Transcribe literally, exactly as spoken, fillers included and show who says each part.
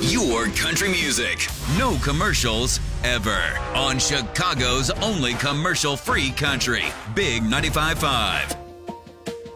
Speaker 1: Your country music. No commercials ever. On Chicago's only commercial-free country. Big ninety-five point five.